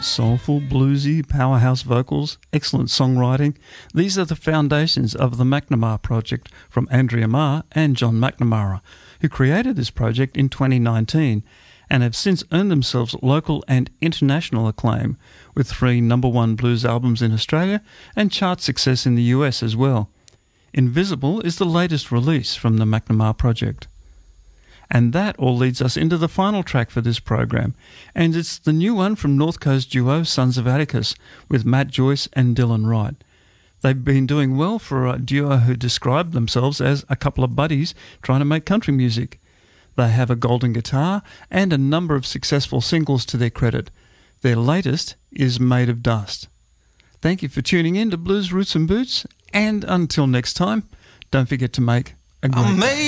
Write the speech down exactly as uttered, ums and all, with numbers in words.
Soulful, bluesy, powerhouse vocals, excellent songwriting. These are the foundations of the McNamara Project from Andrea Marr and John McNamara, who created this project in twenty nineteen and have since earned themselves local and international acclaim with three number one blues albums in Australia and chart success in the U S as well. Invisible is the latest release from the McNamara Project. And that all leads us into the final track for this program, and it's the new one from North Coast duo Sons of Atticus with Matt Joyce and Dylan Wright. They've been doing well for a duo who describe themselves as a couple of buddies trying to make country music. They have a golden guitar and a number of successful singles to their credit. Their latest is Made of Dust. Thank you for tuning in to Blues Roots and Boots, and until next time, don't forget to make a great day.